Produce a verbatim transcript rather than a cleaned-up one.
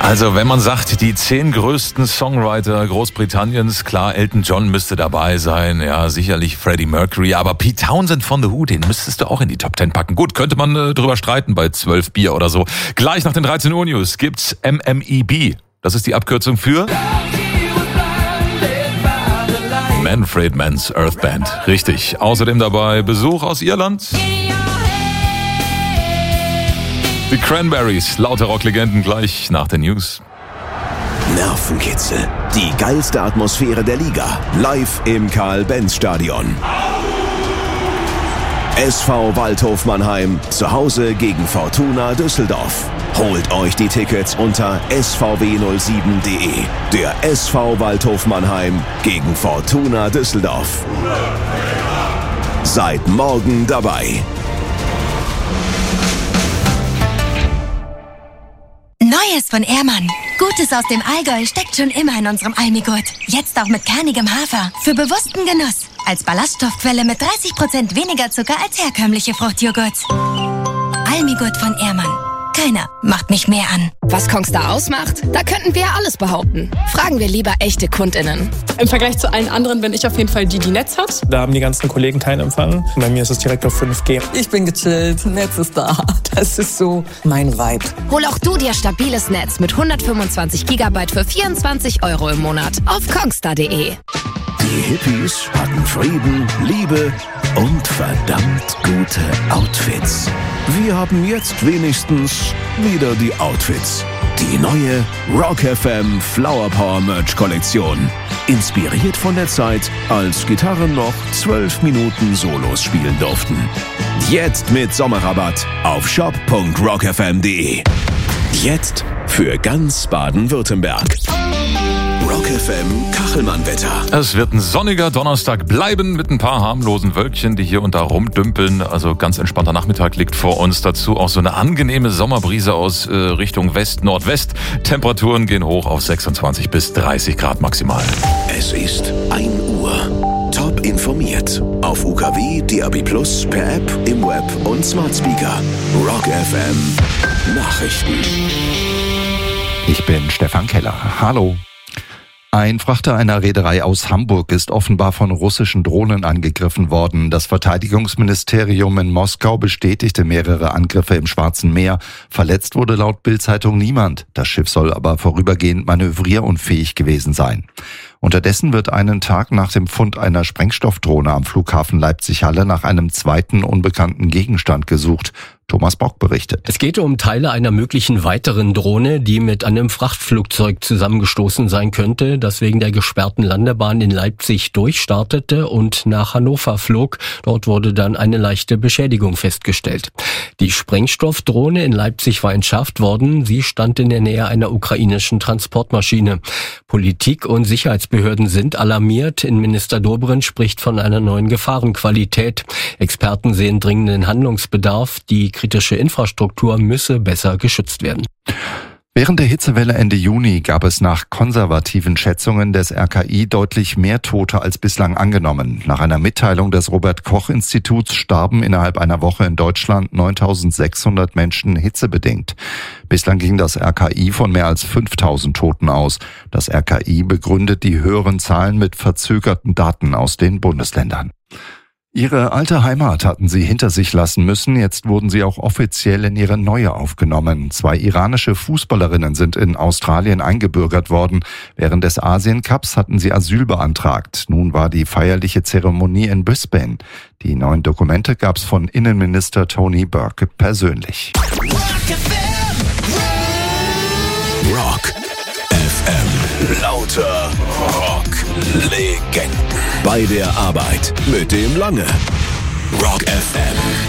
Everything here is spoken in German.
Also wenn man sagt, die zehn größten Songwriter Großbritanniens, klar, Elton John müsste dabei sein, ja, sicherlich Freddie Mercury, aber Pete Townsend von The Who, den müsstest du auch in die Top Ten packen. Gut, könnte man äh, drüber streiten bei zwölf Bier oder so. Gleich nach den dreizehn Uhr News gibt's M M E B. Das ist die Abkürzung für Manfred Mann's Earth Band. Richtig. Außerdem dabei Besuch aus Irland. Die Cranberries, lauter Rocklegenden, gleich nach den News. Nervenkitzel. Die geilste Atmosphäre der Liga. Live im Karl-Benz-Stadion. S V Waldhof Mannheim zu Hause gegen Fortuna Düsseldorf. Holt euch die Tickets unter s v w null sieben punkt d e. Der S V Waldhof Mannheim gegen Fortuna Düsseldorf. Seid morgen dabei. Neues von Ehrmann. Gutes aus dem Allgäu steckt schon immer in unserem Almigurt. Jetzt auch mit kernigem Hafer. Für bewussten Genuss. Als Ballaststoffquelle mit dreißig Prozent weniger Zucker als herkömmliche Fruchtjoghurts. Almigurt von Ehrmann. Keiner macht mich mehr an. Was Kongstar ausmacht? Da könnten wir alles behaupten. Fragen wir lieber echte KundInnen. Im Vergleich zu allen anderen bin ich auf jeden Fall die, die Netz hat. Da haben die ganzen Kollegen keinen Empfang. Bei mir ist es direkt auf fünf G. Ich bin gechillt, Netz ist da. Das ist so mein Vibe. Hol auch du dir stabiles Netz mit hundertfünfundzwanzig Gigabyte für vierundzwanzig Euro im Monat auf kongstar punkt de. Die Hippies hatten Frieden, Liebe und verdammt gute Outfits. Wir haben jetzt wenigstens wieder die Outfits. Die neue Rock F M Flower Power Merch Kollektion. Inspiriert von der Zeit, als Gitarren noch zwölf Minuten Solos spielen durften. Jetzt mit Sommerrabatt auf shop punkt rock f m punkt de. Jetzt für ganz Baden-Württemberg. Rock F M Kachelmann-Wetter. Es wird ein sonniger Donnerstag bleiben mit ein paar harmlosen Wölkchen, die hier und da rumdümpeln. Also ganz entspannter Nachmittag liegt vor uns. Dazu auch so eine angenehme Sommerbrise aus äh, Richtung West-Nordwest. Temperaturen gehen hoch auf sechsundzwanzig bis dreißig Grad maximal. Es ist ein Uhr. Top informiert. Auf U K W, D A B Plus, per App, im Web und Smart Speaker. Rock F M Nachrichten. Ich bin Stefan Keller. Hallo. Ein Frachter einer Reederei aus Hamburg ist offenbar von russischen Drohnen angegriffen worden. Das Verteidigungsministerium in Moskau bestätigte mehrere Angriffe im Schwarzen Meer. Verletzt wurde laut Bild-Zeitung niemand. Das Schiff soll aber vorübergehend manövrierunfähig gewesen sein. Unterdessen wird einen Tag nach dem Fund einer Sprengstoffdrohne am Flughafen Leipzig-Halle nach einem zweiten unbekannten Gegenstand gesucht. Thomas Bock berichtet. Es geht um Teile einer möglichen weiteren Drohne, die mit einem Frachtflugzeug zusammengestoßen sein könnte, das wegen der gesperrten Landebahn in Leipzig durchstartete und nach Hannover flog. Dort wurde dann eine leichte Beschädigung festgestellt. Die Sprengstoffdrohne in Leipzig war entschärft worden. Sie stand in der Nähe einer ukrainischen Transportmaschine. Politik und Sicherheitsbehörden sind alarmiert. Innenminister Dobrindt spricht von einer neuen Gefahrenqualität. Experten sehen dringenden Handlungsbedarf. Die kritische Infrastruktur müsse besser geschützt werden. Während der Hitzewelle Ende Juni gab es nach konservativen Schätzungen des R K I deutlich mehr Tote als bislang angenommen. Nach einer Mitteilung des Robert-Koch-Instituts starben innerhalb einer Woche in Deutschland neuntausendsechshundert Menschen hitzebedingt. Bislang ging das R K I von mehr als fünftausend Toten aus. Das R K I begründet die höheren Zahlen mit verzögerten Daten aus den Bundesländern. Ihre alte Heimat hatten sie hinter sich lassen müssen. Jetzt wurden sie auch offiziell in ihre neue aufgenommen. Zwei iranische Fußballerinnen sind in Australien eingebürgert worden. Während des Asien-Cups hatten sie Asyl beantragt. Nun war die feierliche Zeremonie in Brisbane. Die neuen Dokumente gab's von Innenminister Tony Burke persönlich. Rock F M. Lauter Rock-Legenden. Bei der Arbeit mit dem Lange. Rock F M.